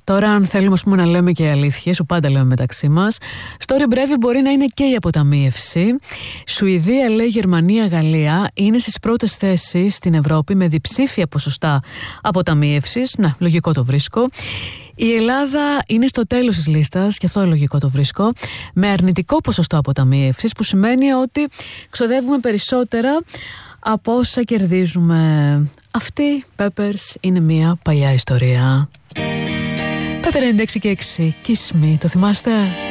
Τώρα, αν θέλουμε ας πούμε, να λέμε και αλήθειες, που πάντα λέμε μεταξύ μας, στο Ριμπρέβι μπορεί να είναι και η αποταμίευση. Σουηδία, λέει, Γερμανία, Γαλλία είναι στις πρώτες θέσεις στην Ευρώπη με διψήφια ποσοστά αποταμίευσης. Να, λογικό το βρίσκω. Η Ελλάδα είναι στο τέλος της λίστας, και αυτό λογικό το βρίσκω, με αρνητικό ποσοστό αποταμίευσης, που σημαίνει ότι ξοδεύουμε περισσότερα από όσα κερδίζουμε. Αυτή, Peppers, είναι μια παλιά ιστορία. Πέπερ 96 και 6, Kiss Me, το θυμάστε?